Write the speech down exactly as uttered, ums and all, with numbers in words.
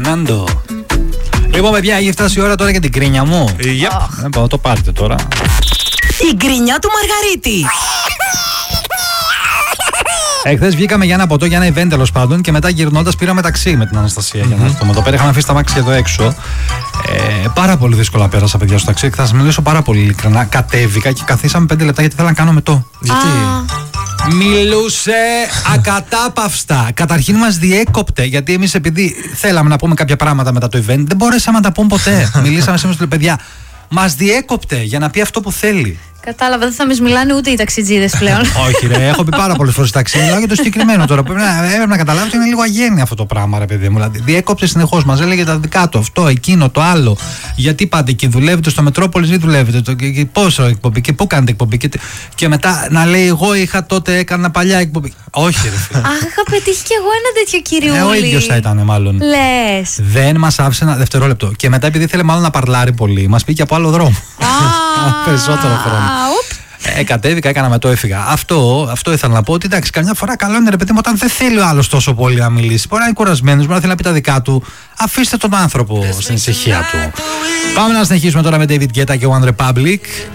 Φερνάντο. Λοιπόν, παιδιά, έχει φτάσει η ώρα τώρα για την κρίνια μου. Yep. Ε, το πάρτε τώρα. Η γκρινιά του Μαργαρίτη. Εχθές βγήκαμε για ένα ποτό, για ένα event τέλος πάντων, και μετά γυρνώντας πήραμε ταξί με την Αναστασία mm-hmm. για να έρθουμε εδώ πέρα. Είχαμε αφήσει τα μάξια εδώ έξω. Ε, πάρα πολύ δύσκολα πέρασα, παιδιά, στο ταξί. Θα σας μιλήσω πάρα πολύ ειλικρινά. Κατέβηκα και καθίσαμε πέντε λεπτά γιατί ήθελα να κάνω μετό. Γιατί? Ah. Μιλούσε ακατάπαυστα. Καταρχήν μας διέκοπτε, γιατί εμείς επειδή θέλαμε να πούμε κάποια πράγματα μετά το event, δεν μπορέσαμε να τα πούμε ποτέ. Μιλήσαμε σήμερα στο παιδιά. Μας διέκοπτε για να πει αυτό που θέλει. Κατάλαβα, δεν θα μας μιλάνε ούτε οι ταξιτζίδες πλέον. Όχι, ρε, έχω πει πάρα πολλές φορές ταξί. Μιλάω για το συγκεκριμένο τώρα. Πρέπει να, έπρεπε να καταλάβω ότι είναι λίγο αγένεια αυτό το πράγμα, ρε παιδί μου. Δηλαδή, διέκοψε συνεχώς. Μας έλεγε τα δικά του, αυτό, εκείνο, το άλλο. Γιατί πάτε εκεί, δουλεύετε στο Μετρόπολης ή δουλεύετε, το, και, και πόσο εκπομπή, και πού κάνετε εκπομπή. Και, και μετά να λέει, εγώ είχα τότε, έκανα παλιά εκπομπή. Όχι, ρε φίλε. Αχ, είχα πετύχει κι εγώ ένα τέτοιο κυριούλι. Ε, ο ίδιος θα ήταν, μάλλον. Λες. Δεν μας άφησε ένα δευτερόλεπτο. Και μετά, επειδή ήθελε μάλλον να παρλάρει πολύ, μας πήγε από άλλο δρόμο. Περισσότερο χρόνο. Ε, κατέβηκα, έκανα με το έφυγα. Αυτό, αυτό ήθελα να πω ότι εντάξει, καμιά φορά καλό είναι, ρε παιδί μου, όταν δεν θέλει ο άλλος τόσο πολύ να μιλήσει. Μπορεί να είναι κουρασμένος, μπορεί να θέλει να πει τα δικά του. Αφήστε τον άνθρωπο στην ησυχία του. Πάμε να συνεχίσουμε τώρα με David Guetta και One Republic.